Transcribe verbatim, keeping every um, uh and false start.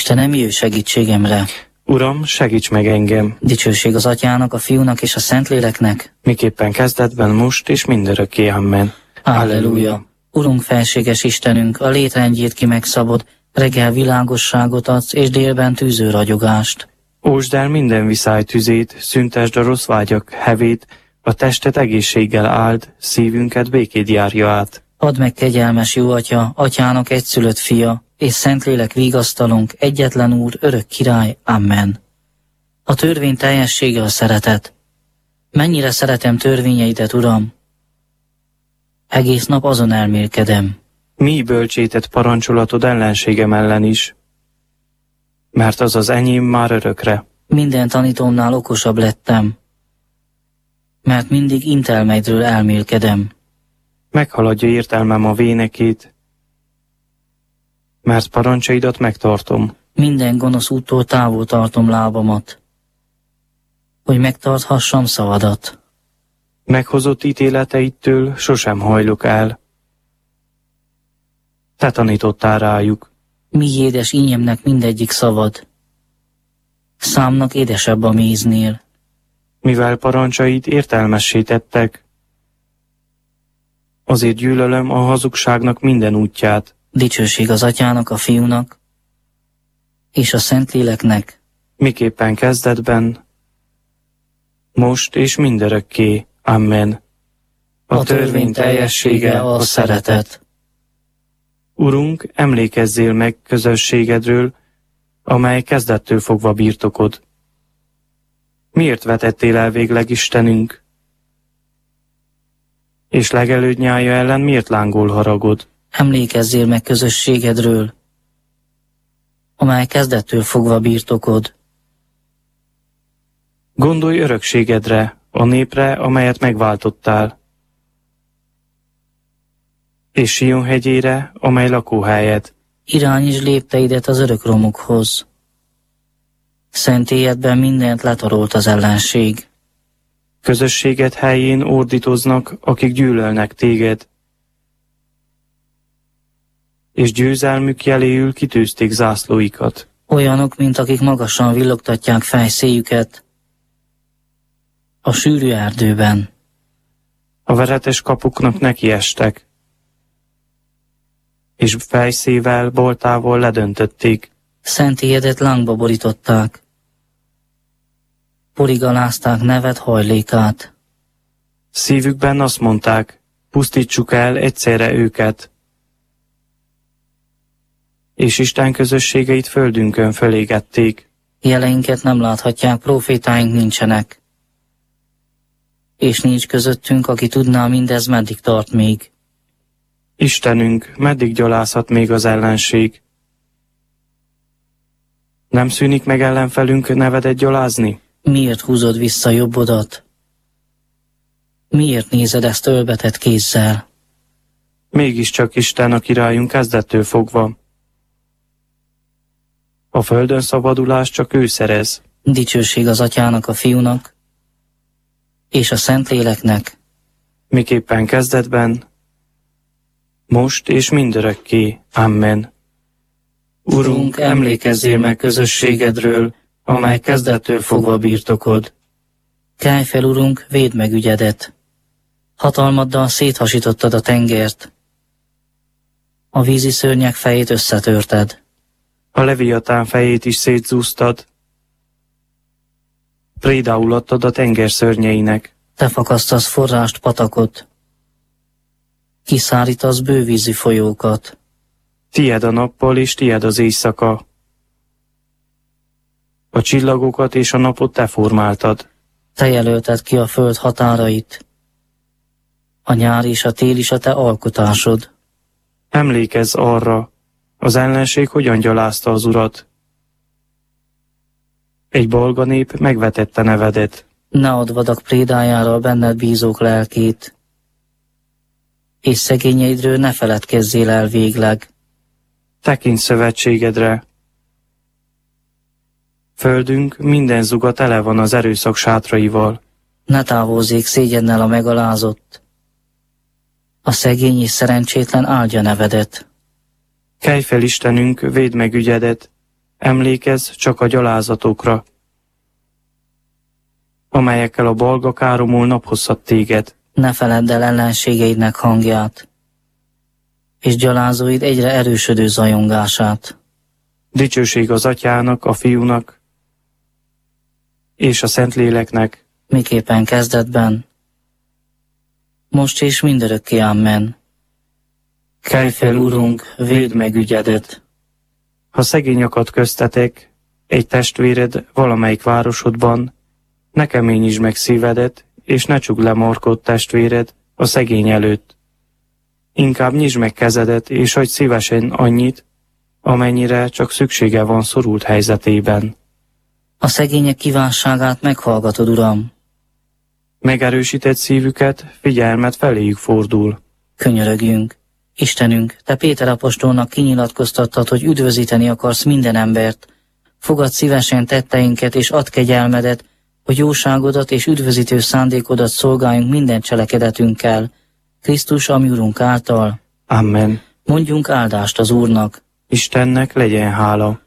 Istenem, jöjj segítségemre! Uram, segíts meg engem! Dicsőség az Atyának, a Fiúnak és a Szentléleknek, miképpen kezdetben, most és mindörökké. Amen. Halleluja! Urunk, felséges Istenünk, a létrendjét ki megszabod, reggel világosságot adsz, és délben tűző ragyogást. Ósd el minden viszály tüzét, szüntesd a rossz vágyak hevét, a testet egészséggel áld, szívünket békéd járja át. Add meg, kegyelmes jó Atya, Atyának egyszülött fia, és Szentlélek vigasztalunk, egyetlen Úr, örök király. Amen. A törvény teljessége a szeretet. Mennyire szeretem törvényeidet, Uram! Egész nap azon elmélkedem. Mi bölcsétet parancsolatod ellenségem ellen is, mert az az enyém már örökre. Minden tanítómnál okosabb lettem, mert mindig intelmeidről elmélkedem. Meghaladja értelmem a vénekét, mert parancsaidat megtartom. Minden gonosz úttól távol tartom lábamat, hogy megtarthassam szavadat. Meghozott ítéleteittől sosem hajlok el. Te tanítottál rájuk. Mi édes ínyemnek mindegyik szavad, számnak édesebb a méznél. Mivel parancsait értelmessé tettek, azért gyűlölöm a hazugságnak minden útját. Dicsőség az Atyának, a Fiúnak és a Szentléleknek, miképpen kezdetben, most és mindörökké. Amen. A, a törvény teljessége a szeretet. Urunk, emlékezzél meg közösségedről, amely kezdettől fogva birtokod. Miért vetettél el végleg Istenünk? És legelőd nyája ellen miért lángol haragod? Emlékezzél meg közösségedről, amely kezdettől fogva birtokod. Gondolj örökségedre, a népre, amelyet megváltottál, és Sion hegyére, amely lakóhelyed. Irányítsd lépteidet az örök romokhoz. Szentélyedben mindent letarolt az ellenség. Közösséged helyén ordítoznak, akik gyűlölnek téged, és győzelmük jeléül kitűzték zászlóikat. Olyanok, mint akik magasan villogtatják fejszéjüket a sűrű erdőben. A veretes kapuknak nekiestek, és fejszével, boltával ledöntötték. Szentélyedet lángba borították, porigalázták neved hajlékát. Szívükben azt mondták, pusztítsuk el egyszerre őket, és Isten közösségeit földünkön fölégették. Jeleinket nem láthatják, profétáink nincsenek, és nincs közöttünk, aki tudná, mindez meddig tart még. Istenünk, meddig gyalázhat még az ellenség? Nem szűnik meg ellenfelünk nevedet gyalázni? Miért húzod vissza jobbodat? Miért nézed ezt ölbetett kézzel? Mégiscsak Isten a királyunk kezdettől fogva. A földön szabadulást csak ő szerez. Dicsőség az Atyának, a Fiúnak és a Szentléleknek, miképpen kezdetben, most és mindörökké. Amen. Urunk, emlékezzél meg közösségedről, amely kezdettől fogva birtokod. Kelj fel, Urunk, védd meg ügyedet. Hatalmaddal széthasítottad a tengert. A vízi szörnyek fejét összetörted. A leviatán fejét is szétzúztad. Prédául adtad a tenger szörnyeinek. Te fakasztasz forrást, patakot. Kiszárítasz bővízi folyókat. Tied a nappal és tied az éjszaka. A csillagokat és a napot te formáltad. Te jelölted ki a föld határait. A nyár és a tél is a te alkotásod. Emlékezz arra, az ellenség hogyan gyalázta az Urat. Egy balga nép megvetette nevedet. Ne add vadak prédájára a benned bízók lelkét, és szegényeidről ne feledkezzél el végleg. Tekints szövetségedre. Földünk minden zuga tele van az erőszak sátraival. Ne távozzék szégyennel a megalázott. A szegény és szerencsétlen áldja nevedet. Kelj fel, Istenünk, védd meg ügyedet, emlékezz csak a gyalázatokra, amelyekkel a balga káromul naphosszat téged. Ne feledd el ellenségeidnek hangját, és gyalázóid egyre erősödő zajongását. Dicsőség az Atyának, a Fiúnak és a Szentléleknek, miképpen kezdetben, most és mindörökké, amen. Kelj fel, Urunk, védd meg ügyedet! Ha szegény akad köztetek, egy testvéred valamelyik városodban, ne keményítsd meg szívedet, és ne csukd le markod testvéred a szegény előtt. Inkább nyisd meg kezedet, és adj szívesen annyit, amennyire csak szüksége van szorult helyzetében. A szegények kívánságát meghallgatod, Uram. Megerősített szívüket, figyelmet feléjük fordul. Könyörögjünk. Istenünk, Te Péter apostolnak kinyilatkoztattad, hogy üdvözíteni akarsz minden embert. Fogad szívesen tetteinket, és add kegyelmedet, hogy jóságodat és üdvözítő szándékodat szolgáljunk minden cselekedetünkkel. Krisztus, ami Urunk által. Amen. Mondjunk áldást az Úrnak. Istennek legyen hála.